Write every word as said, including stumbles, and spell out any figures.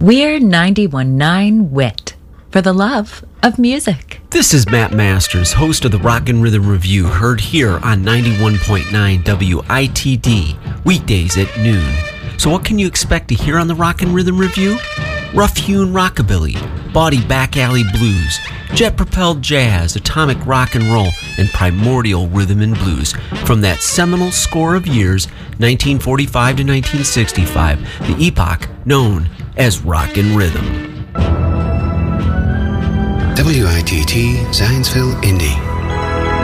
We're ninety-one point nine W I T for the love of music. This is Matt Masters, host of the Rock and Rhythm Review, heard here on ninety-one point nine W I T D, weekdays at noon. So what can you expect to hear on the Rock and Rhythm Review? Rough-hewn rockabilly, bawdy back alley blues, jet-propelled jazz, atomic rock and roll, and primordial rhythm and blues from that seminal score of years, nineteen forty-five to nineteen sixty-five, the epoch known as rock and rhythm. W I T T Zionsville, Indy.